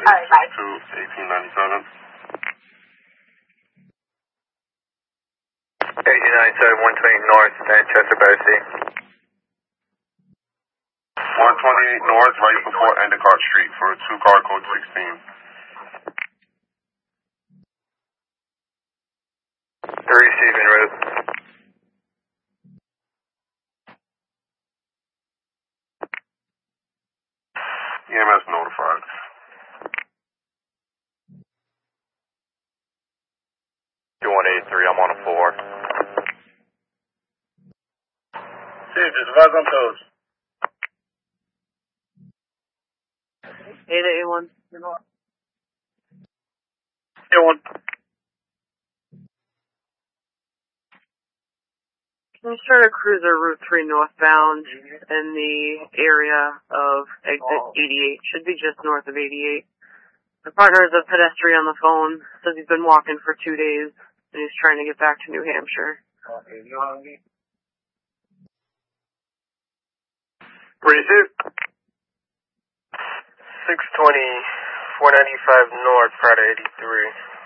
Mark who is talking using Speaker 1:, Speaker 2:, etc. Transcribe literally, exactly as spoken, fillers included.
Speaker 1: Alright, bye. To eighteen ninety-seven.
Speaker 2: eighteen ninety-seven, one twenty North, Manchester by the Sea.
Speaker 1: one twenty-eight North, right before Endicott Street for two car code sixteen.
Speaker 2: Receiving route.
Speaker 1: E M S notified.
Speaker 2: two one eight three, I'm on a four.
Speaker 1: Chief, just advise on toes.
Speaker 3: eight eight one.
Speaker 1: eight one.
Speaker 3: Can you start a cruiser Route three northbound in the area of exit eighty-eight? Should be just north of eighty-eight. My partner is a pedestrian on the phone. Says he's been walking for two days and he's trying to get back to New Hampshire.
Speaker 2: Receive. six twenty, four ninety-five North, Friday eighty-three.